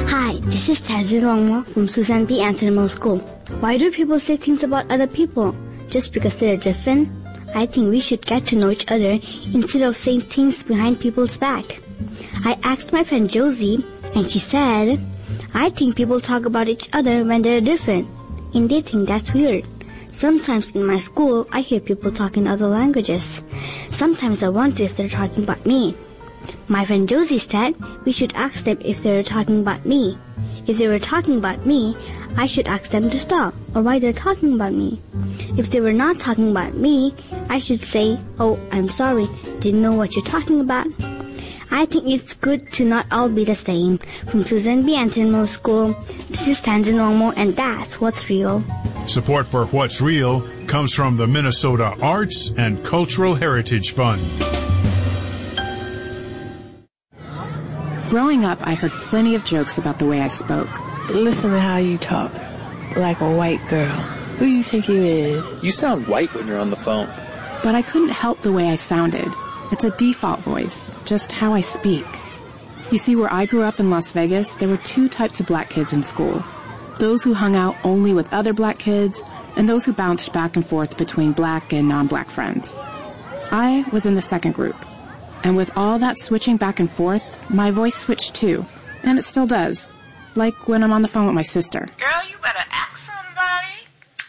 Hi, this is Tazir Rongmo from Susan B. Anthony Middle School. Why do people say things about other people? Just because they're different? I think we should get to know each other instead of saying things behind people's back. I asked my friend Josie, and she said, I think people talk about each other when they're different, and they think that's weird. Sometimes in my school, I hear people talk in other languages. Sometimes I wonder if they're talking about me. My friend Josie said we should ask them if they were talking about me. If they were talking about me, I should ask them to stop, or why they're talking about me. If they were not talking about me, I should say, oh, I'm sorry, didn't know what you're talking about. I think it's good to not all be the same. From Susan B. Anthony Middle School, this is Tanzan Romo, and that's What's Real. Support for What's Real comes from the Minnesota Arts and Cultural Heritage Fund. Growing up, I heard plenty of jokes about the way I spoke. Listen to how you talk, like a white girl. Who you think you is? You sound white when you're on the phone. But I couldn't help the way I sounded. It's a default voice, just how I speak. You see, where I grew up in Las Vegas, there were two types of black kids in school. Those who hung out only with other black kids, and those who bounced back and forth between black and non-black friends. I was in the second group. And with all that switching back and forth, my voice switched too. And it still does. Like when I'm on the phone with my sister. Girl, you better ask somebody.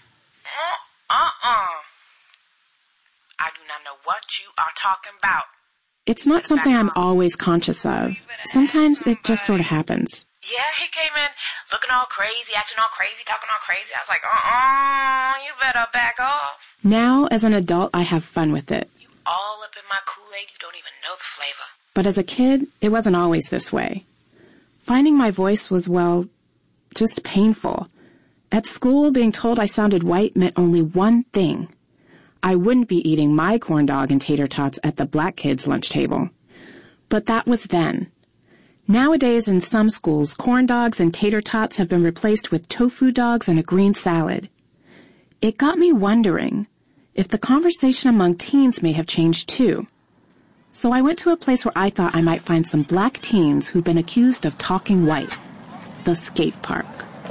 I do not know what you are talking about. It's not something I'm always conscious of. Sometimes it just sort of happens. Yeah, he came in looking all crazy, acting all crazy, talking all crazy. I was like, you better back off. Now, as an adult, I have fun with it. All up in my Kool-Aid, you don't even know the flavor. But as a kid, it wasn't always this way. Finding my voice was, well, just painful. At school, being told I sounded white meant only one thing. I wouldn't be eating my corn dog and tater tots at the black kids' lunch table. But that was then. Nowadays, in some schools, corn dogs and tater tots have been replaced with tofu dogs and a green salad. It got me wondering if the conversation among teens may have changed too. So I went to a place where I thought I might find some black teens who've been accused of talking white. The skate park.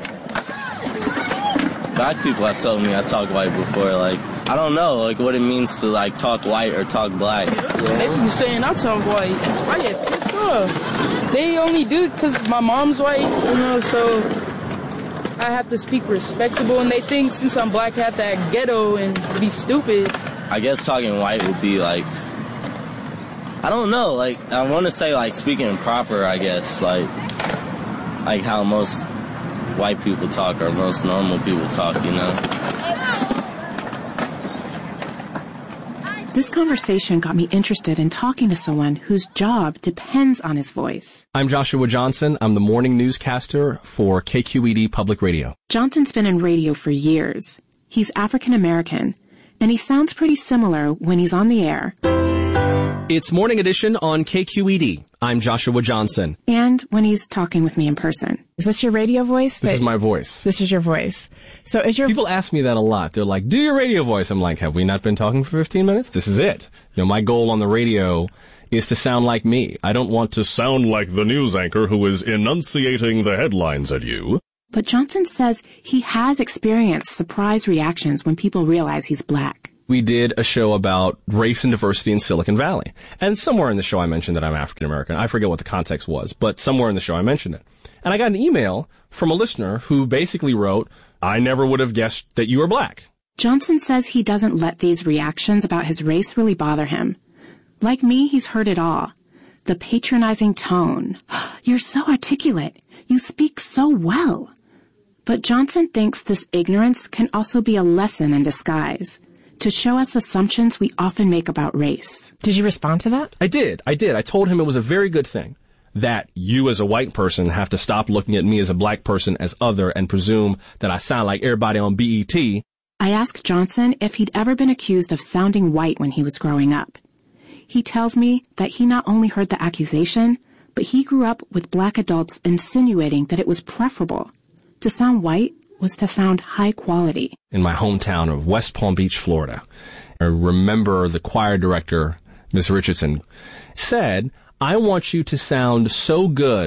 Black people have told me I talk white before, I don't know, what it means to, talk white or talk black. They be saying I talk white. I get pissed off. They only do it because my mom's white, so I have to speak respectable, and they think since I'm black, I have to act ghetto and be stupid. I guess talking white would be, I don't know, I want to say, speaking proper, I guess, like how most white people talk or most normal people talk, This conversation got me interested in talking to someone whose job depends on his voice. I'm Joshua Johnson. I'm the morning newscaster for KQED Public Radio. Johnson's been in radio for years. He's African American, and he sounds pretty similar when he's on the air. It's Morning Edition on KQED. I'm Joshua Johnson. And when he's talking with me in person. Is this your radio voice? This is my voice. This is your voice. So is your... People ask me that a lot. They're like, do your radio voice. I'm like, have we not been talking for 15 minutes? This is it. My goal on the radio is to sound like me. I don't want to sound like the news anchor who is enunciating the headlines at you. But Johnson says he has experienced surprise reactions when people realize he's black. We did a show about race and diversity in Silicon Valley. And somewhere in the show I mentioned that I'm African American. I forget what the context was, but somewhere in the show I mentioned it. And I got an email from a listener who basically wrote, I never would have guessed that you were black. Johnson says he doesn't let these reactions about his race really bother him. Like me, he's heard it all. The patronizing tone. You're so articulate. You speak so well. But Johnson thinks this ignorance can also be a lesson in disguise, to show us assumptions we often make about race. Did you respond to that? I did. I told him it was a very good thing that you as a white person have to stop looking at me as a black person as other and presume that I sound like everybody on BET. I asked Johnson if he'd ever been accused of sounding white when he was growing up. He tells me that he not only heard the accusation, but he grew up with black adults insinuating that it was preferable. To sound white was to sound high quality. In my hometown of West Palm Beach, Florida, I remember the choir director, Ms. Richardson, said, I want you to sound so good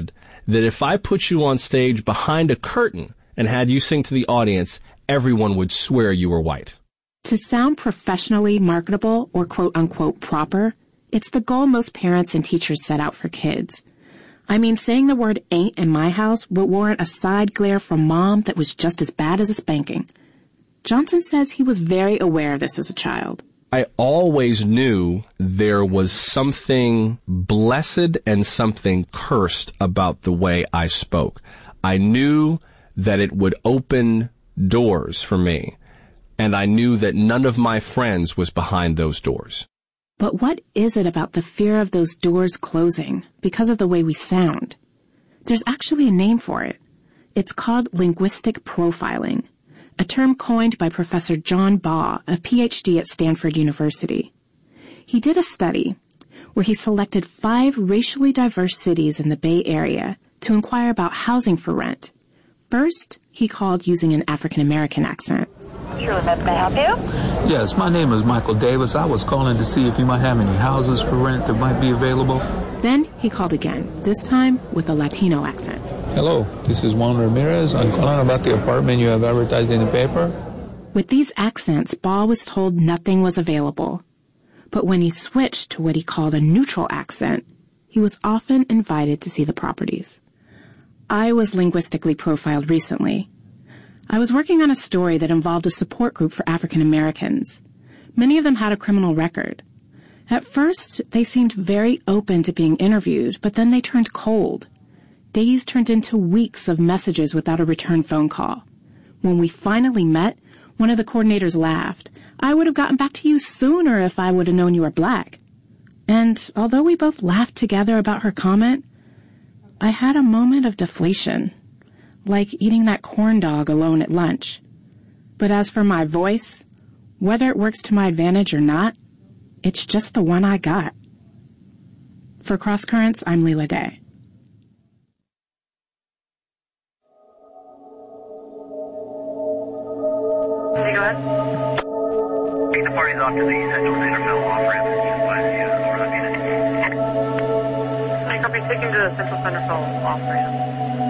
that if I put you on stage behind a curtain and had you sing to the audience, everyone would swear you were white. To sound professionally marketable or quote-unquote proper, it's the goal most parents and teachers set out for kids. I mean, saying the word ain't in my house would warrant a side glare from Mom that was just as bad as a spanking. Johnson says he was very aware of this as a child. I always knew there was something blessed and something cursed about the way I spoke. I knew that it would open doors for me, and I knew that none of my friends was behind those doors. But what is it about the fear of those doors closing because of the way we sound? There's actually a name for it. It's called linguistic profiling, a term coined by Professor John Baugh, a PhD at Stanford University. He did a study where he selected 5 racially diverse cities in the Bay Area to inquire about housing for rent. First, he called using an African-American accent. Sure, may I help you? Yes, my name is Michael Davis. I was calling to see if you might have any houses for rent that might be available. Then he called again, this time with a Latino accent. Hello, this is Juan Ramirez. I'm calling about the apartment you have advertised in the paper. With these accents, Baugh was told nothing was available. But when he switched to what he called a neutral accent, he was often invited to see the properties. I was linguistically profiled recently. I was working on a story that involved a support group for African Americans. Many of them had a criminal record. At first, they seemed very open to being interviewed, but then they turned cold. Days turned into weeks of messages without a return phone call. When we finally met, one of the coordinators laughed. I would have gotten back to you sooner if I would have known you were black. And although we both laughed together about her comment, I had a moment of deflation, like eating that corn dog alone at lunch. But as for my voice, whether it works to my advantage or not, it's just the one I got. For Cross Currents, I'm Leela Day. Hey, go ahead. Take the parties off to the Central Centerville off-ramp. I copy, taking to the Central Centerville off-ramp.